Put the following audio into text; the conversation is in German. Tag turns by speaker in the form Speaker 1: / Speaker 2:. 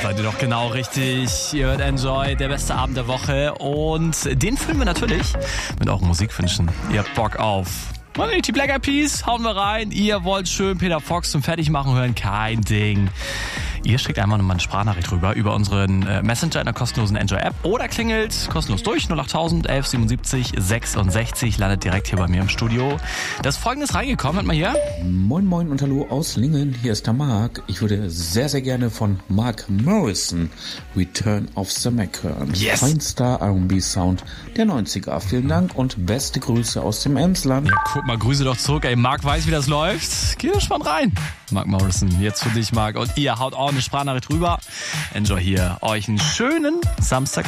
Speaker 1: seid ihr doch genau richtig. Ihr hört Enjoy, der beste Abend der Woche. Und den füllen wir natürlich mit euren Musikwünschen. Ihr habt Bock auf die Black Eyed Peas, hauen wir rein. Ihr wollt schön Peter Fox zum Fertigmachen hören, kein Ding. Ihr schickt einfach nochmal eine Sprachnachricht rüber über unseren Messenger in der kostenlosen Enjoy-App oder klingelt kostenlos durch 08000 1177 66, landet direkt hier bei mir im Studio. Das ist Folgendes reingekommen, hört mal hier.
Speaker 2: Moin moin und hallo aus Lingen, hier ist der Marc. Ich würde sehr, sehr gerne von Mark Morrison Return of the Mac hören.
Speaker 1: Yes.
Speaker 2: Feinster R&B-Sound der 90er. Vielen Dank und beste Grüße aus dem Emsland.
Speaker 1: Ja, guck mal, Grüße doch zurück. Ey, Marc weiß, wie das läuft. Geh gespannt rein. Mark Morrison, jetzt für dich, Marc. Und ihr haut auch eine Sprachnachricht rüber. Enjoy hier. Euch einen schönen Samstag.